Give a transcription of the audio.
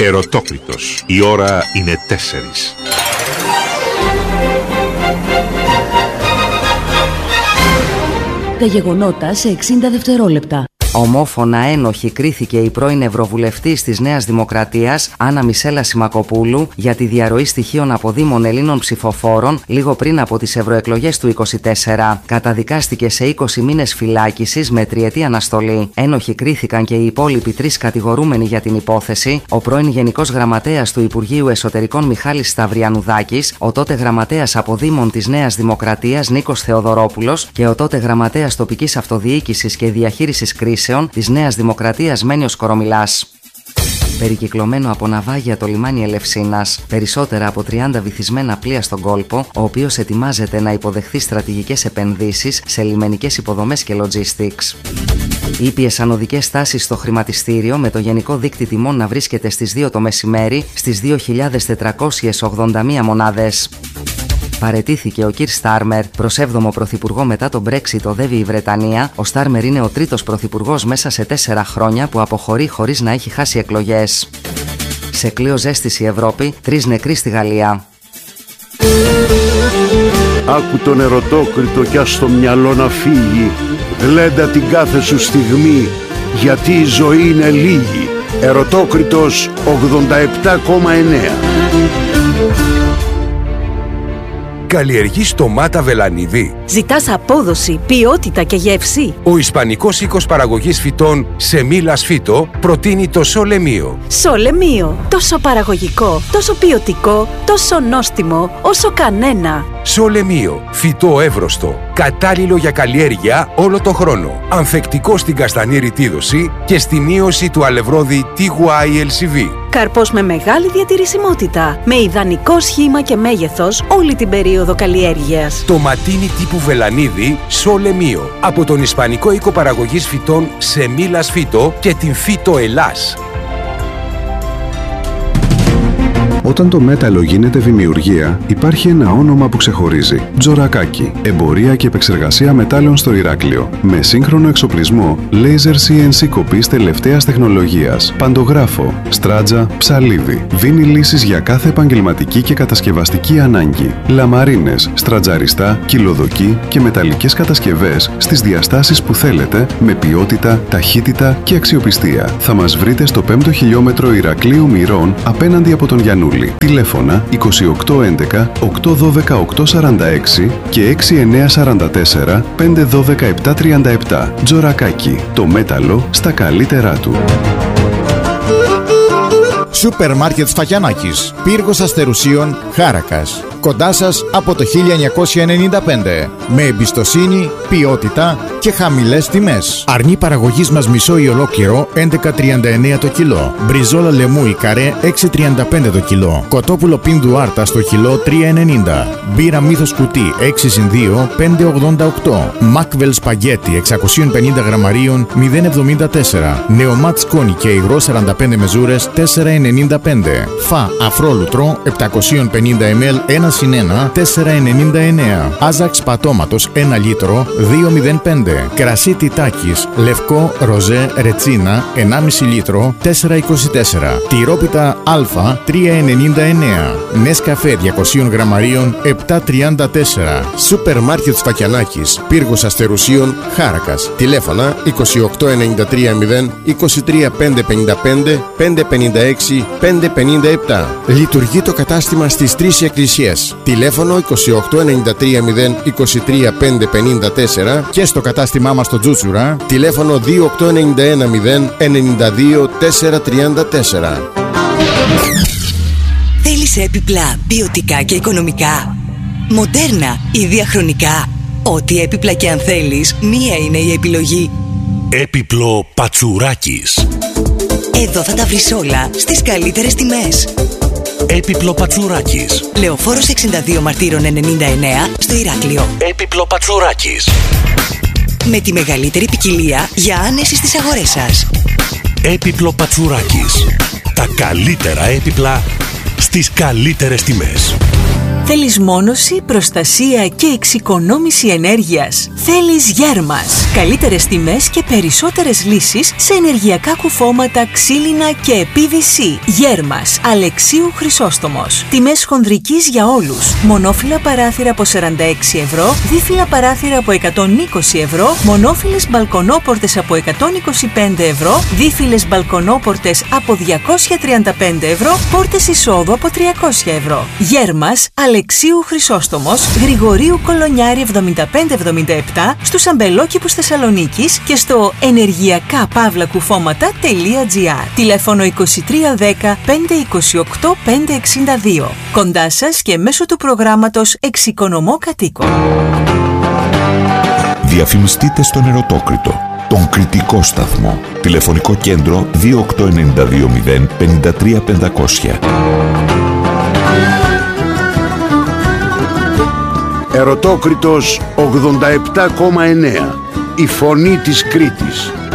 Ερωτόκριτος. Η ώρα είναι 4. Τα γεγονότα σε 60 δευτερόλεπτα. Ομόφωνα ένοχη κρίθηκε η πρώην Ευρωβουλευτής της Νέας Δημοκρατίας, Άννα Μισέλα Σιμακοπούλου, για τη διαρροή στοιχείων από Δήμων Ελλήνων ψηφοφόρων λίγο πριν από τις ευρωεκλογές του 2024. Καταδικάστηκε σε 20 μήνες φυλάκισης με τριετή αναστολή. Ένοχοι κρίθηκαν και οι υπόλοιποι 3 κατηγορούμενοι για την υπόθεση: ο πρώην Γενικός Γραμματέας του Υπουργείου Εσωτερικών Μιχάλης Σταυριανουδάκης, ο τότε Γραμματέας από Δήμων της Νέας Δημοκρατίας Νίκος Θεοδωρόπουλος και ο τότε Γραμματέας Τοπικής Αυτοδιοίκησης και Διαχείρισης Κρίσεων της Νέας Δημοκρατίας Μένιος Κορομιλάς. Περικυκλωμένο από ναυάγια το λιμάνι Ελευσίνας, περισσότερα από 30 βυθισμένα πλοία στον κόλπο, ο οποίος ετοιμάζεται να υποδεχθεί στρατηγικές επενδύσεις σε λιμενικές υποδομές και logistics. Ήπιες ανωδικές τάσεις στο χρηματιστήριο, με το γενικό δείκτη τιμών να βρίσκεται στις 2 το μεσημέρι στις 2.481 μονάδες. Παραιτήθηκε ο Κιρ Στάρμερ. Προς 7ο πρωθυπουργό μετά το Brexit οδεύει η Βρετανία. Ο Στάρμερ είναι ο 3ος πρωθυπουργός μέσα σε 4 χρόνια που αποχωρεί χωρίς να έχει χάσει εκλογές. Σε κλείο ζέστης η Ευρώπη, 3 νεκροί στη Γαλλία. Άκου τον ερωτόκριτο κι ας το μυαλό να φύγει. Γλέντα την κάθε σου στιγμή, γιατί η ζωή είναι λίγη. Ερωτόκριτος 87,9. Καλλιεργείς ντομάτα βελανίδι? Ζητάς απόδοση, ποιότητα και γεύση? Ο Ισπανικός οίκος παραγωγής φυτών Σεμίλας Φύτο προτείνει το Σολεμίο. Σολεμίο. Τόσο παραγωγικό, τόσο ποιοτικό, τόσο νόστιμο, όσο κανένα. Σολεμίο. Φυτό εύρωστο. Κατάλληλο για καλλιέργεια όλο το χρόνο. Ανθεκτικό στην καστανή ρητίδωση και στη μείωση του αλευρώδη TYLCV. Καρπός με μεγάλη διατηρησιμότητα, με ιδανικό σχήμα και μέγεθος όλη την περίοδο καλλιέργειας. Το ματίνι τύπου βελανίδι Σολεμίο από τον Ισπανικό οίκο παραγωγής φυτών Σεμίλας Φύτο και την Φύτο Ελλάς. Όταν το μέταλλο γίνεται δημιουργία, υπάρχει ένα όνομα που ξεχωρίζει. Τζορακάκι. Εμπορία και επεξεργασία μετάλλων στο Ηράκλειο. Με σύγχρονο εξοπλισμό, laser CNC κοπής τελευταίας τεχνολογίας, παντογράφο, στράτζα, ψαλίδι. Δίνει λύσεις για κάθε επαγγελματική και κατασκευαστική ανάγκη. Λαμαρίνες, στρατζαριστά, κυλοδοκή και μεταλλικές κατασκευές στις διαστάσεις που θέλετε, με ποιότητα, ταχύτητα και αξιοπιστία. Θα μας βρείτε στο 5ο χιλιόμετρο Ηρακλείου Μυρών, απέναντι από τον Γιαννούλη. Τηλέφωνα 2811 812 846 και 6944 512 737. Τζορακάκι. Το μέταλλο στα καλύτερά του. Σούπερ Μάρκετ Σφακιανάκης. Πύργος Αστερουσίων, Χάρακας. Κοντά σας από το 1995. Με εμπιστοσύνη, ποιότητα και χαμηλές τιμές. Αρνί παραγωγής μας μισό ή ολόκληρο 11,39 το κιλό. Μπριζόλα λεμού ή καρέ 6,35 το κιλό. Κοτόπουλο πίνδου άρτα στο κιλό 3,90. Μπύρα μύθος κουτί 6x2 5,88. Μάκβελ σπαγγέτι 650 γραμμαρίων 0,74. Νεομάτ σκόνη και υγρό 45 μεζούρες 4,95. Φα αφρόλουτρο 750 ml 1/1 4,99. Άζαξ πατώματος 1 λίτρο 2,05. Κρασί Τιτάκης λευκό ροζέ ρετσίνα 1,5 λίτρο 4,24. Τυρόπιτα Α 3,99. Νέσκαφέ 200 γραμμαρίων 7,34. Σούπερ Μάρκετ Σφακιανάκης. Πύργος Αστερουσίων, Χάρακας. Τηλέφωνα 28930 23 555 556 557. Λειτουργεί το κατάστημα στις 3 εκκλησίες. Τηλέφωνο 28930 23 554 και στο κατάστημά μας στο Τζούτσουρα τηλέφωνο 28910 92 434. Θέλεις έπιπλα ποιοτικά και οικονομικά, μοντέρνα ή διαχρονικά? Ό,τι έπιπλα και αν θέλεις, μία είναι η επιλογή. Έπιπλο Πατσουράκης. Εδώ θα τα βρεις όλα στις καλύτερες τιμές. Έπιπλο Πατσουράκης. Λεωφόρος 62 Μαρτύρων 99 στο Ηράκλειο. Έπιπλο Πατσουράκης. Με τη μεγαλύτερη ποικιλία για άνεση στις αγορές σας. Έπιπλο Πατσουράκης. Τα καλύτερα έπιπλα στις καλύτερες τιμές. Θέλεις μόνωση, προστασία και εξοικονόμηση ενέργειας? Θέλεις Γέρμας. Καλύτερες τιμές και περισσότερες λύσεις σε ενεργειακά κουφώματα, ξύλινα και PVC. Γέρμας, Αλεξίου Χρυσόστομος. Τιμές χονδρικής για όλους. Μονόφυλλα παράθυρα από 46 ευρώ, δίφυλλα παράθυρα από 120 ευρώ, μονόφυλλες μπαλκονόπορτες από 125 ευρώ, δίφυλλες μπαλκονόπορτες από 235 ευρώ, πόρτες εισόδου από 300 ευρώ. Γέρμας, Αλεξίου Χρυσόστομος, Γρηγορίου Κολονιάρη 7577, στους αμπελόκηπους Θεσσαλονίκης και στο ενεργειακά-κουφώματα.gr. Τηλέφωνο 2310 528 562. Κοντά σας και μέσω του προγράμματος Εξοικονομώ Κατοίκων. Διαφημιστείτε στον Ερωτόκριτο, τον κριτικό σταθμό. Τηλεφωνικό κέντρο 28920 53 500. Ερωτόκριτος 87,9. Η φωνή της Κρήτης.